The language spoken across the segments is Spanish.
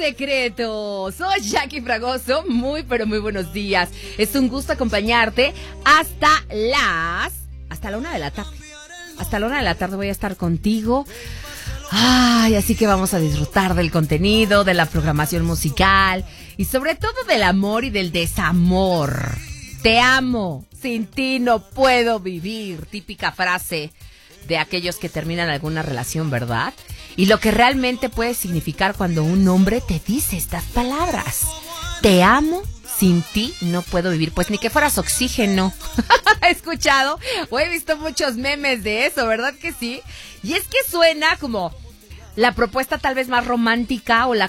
secreto. Soy Jackie Fragoso. Muy, pero muy buenos días. Es un gusto acompañarte hasta la 1 de la tarde. Hasta la 1 de la tarde voy a estar contigo. Ay, así que vamos a disfrutar del contenido, de la programación musical y sobre todo del amor y del desamor. Te amo, sin ti no puedo vivir. Típica frase de aquellos que terminan alguna relación, ¿verdad? Y lo que realmente puede significar cuando un hombre te dice estas palabras. Te amo, sin ti no puedo vivir. Pues ni que fueras oxígeno. He escuchado o he visto muchos memes de eso, ¿verdad que sí? Y es que suena como la propuesta tal vez más romántica o la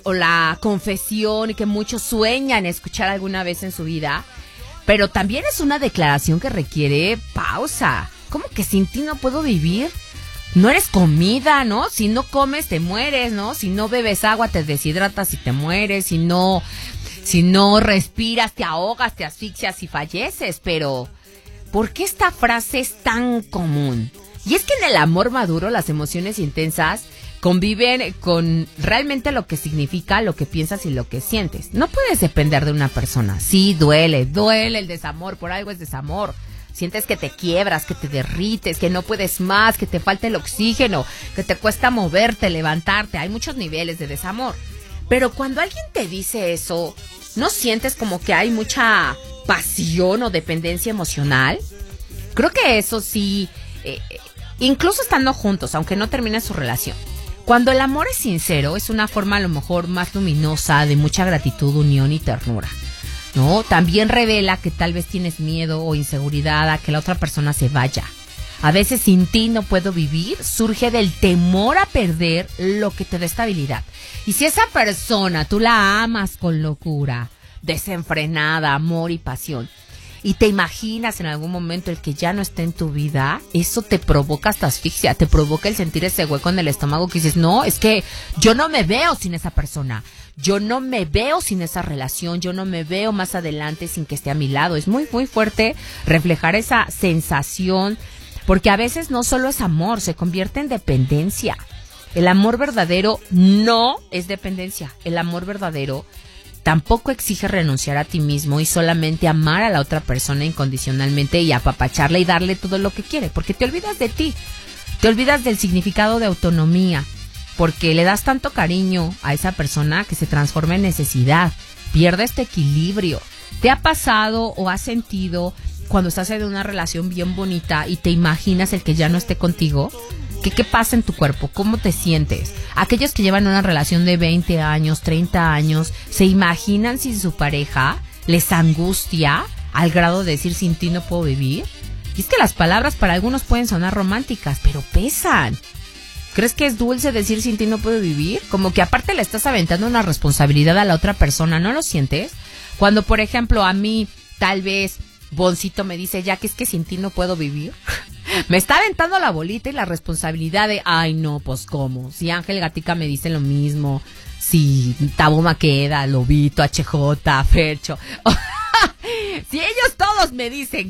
confesión que muchos sueñan escuchar alguna vez en su vida. Pero también es una declaración que requiere pausa. ¿Cómo que sin ti no puedo vivir? No eres comida, ¿no? Si no comes te mueres, ¿no? Si no bebes agua te deshidratas y te mueres. Si no respiras te ahogas, te asfixias y falleces. Pero ¿por qué esta frase es tan común? Y es que en el amor maduro las emociones intensas conviven con realmente lo que significa, lo que piensas y lo que sientes. No puedes depender de una persona. Sí, duele el desamor, por algo es desamor. Sientes que te quiebras, que te derrites, que no puedes más, que te falta el oxígeno, que te cuesta moverte, levantarte. Hay muchos niveles de desamor. Pero cuando alguien te dice eso, ¿no sientes como que hay mucha pasión o dependencia emocional? Creo que eso sí, incluso estando juntos, aunque no termine su relación. Cuando el amor es sincero, es una forma a lo mejor más luminosa de mucha gratitud, unión y ternura, ¿no? También revela que tal vez tienes miedo o inseguridad a que la otra persona se vaya. A veces sin ti no puedo vivir surge del temor a perder lo que te da estabilidad. Y si esa persona tú la amas con locura, desenfrenada, amor y pasión, y te imaginas en algún momento el que ya no esté en tu vida, eso te provoca hasta asfixia, te provoca el sentir ese hueco en el estómago que dices, no, es que yo no me veo sin esa persona, yo no me veo sin esa relación, yo no me veo más adelante sin que esté a mi lado. Es muy, muy fuerte reflejar esa sensación, porque a veces no solo es amor, se convierte en dependencia. El amor verdadero no es dependencia, el amor verdadero tampoco exige renunciar a ti mismo y solamente amar a la otra persona incondicionalmente y apapacharla y darle todo lo que quiere, porque te olvidas de ti, te olvidas del significado de autonomía, porque le das tanto cariño a esa persona que se transforma en necesidad, pierde este equilibrio. ¿Te ha pasado o has sentido cuando estás en una relación bien bonita y te imaginas el que ya no esté contigo? ¿Qué pasa en tu cuerpo? ¿Cómo te sientes? Aquellos que llevan una relación de 20 años, 30 años, ¿se imaginan sin su pareja? ¿Les angustia al grado de decir sin ti no puedo vivir? Y es que las palabras para algunos pueden sonar románticas, pero pesan. ¿Crees que es dulce decir sin ti no puedo vivir? Como que aparte le estás aventando una responsabilidad a la otra persona, ¿no lo sientes? Cuando, por ejemplo, a mí, tal vez, Boncito me dice, ya que es que sin ti no puedo vivir. Me está aventando la bolita y la responsabilidad de, ay no, pues cómo. Si Ángel Gatica me dice lo mismo, si Tabo Maqueda, Lobito, HJ, Fercho. Si ellos todos me dicen